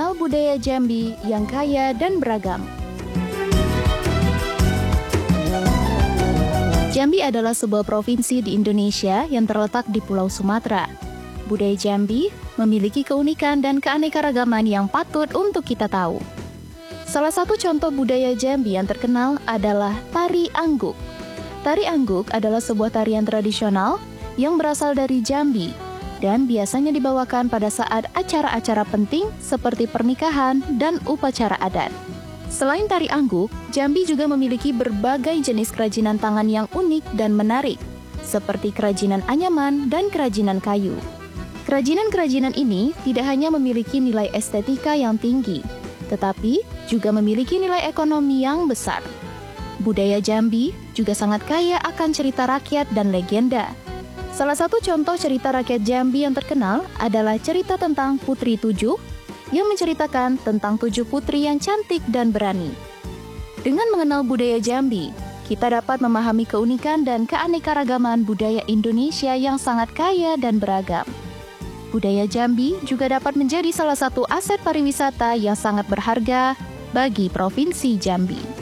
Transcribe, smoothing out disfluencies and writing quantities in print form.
mengenal budaya Jambi yang kaya dan beragam. Jambi adalah sebuah provinsi di Indonesia yang terletak di Pulau Sumatera. Budaya Jambi memiliki keunikan dan keanekaragaman yang patut untuk kita tahu. Salah satu contoh budaya Jambi yang terkenal adalah Tari Angguk. Tari Angguk adalah sebuah tarian tradisional yang berasal dari Jambi dan biasanya dibawakan pada saat acara-acara penting seperti pernikahan dan upacara adat. Selain tari Angguk, Jambi juga memiliki berbagai jenis kerajinan tangan yang unik dan menarik, seperti kerajinan anyaman dan kerajinan kayu. Kerajinan-kerajinan ini tidak hanya memiliki nilai estetika yang tinggi, tetapi juga memiliki nilai ekonomi yang besar. Budaya Jambi juga sangat kaya akan cerita rakyat dan legenda. Salah satu contoh cerita rakyat Jambi yang terkenal adalah cerita tentang Putri Tujuh, yang menceritakan tentang 7 putri yang cantik dan berani. Dengan mengenal budaya Jambi, kita dapat memahami keunikan dan keanekaragaman budaya Indonesia yang sangat kaya dan beragam. Budaya Jambi juga dapat menjadi salah satu aset pariwisata yang sangat berharga bagi Provinsi Jambi.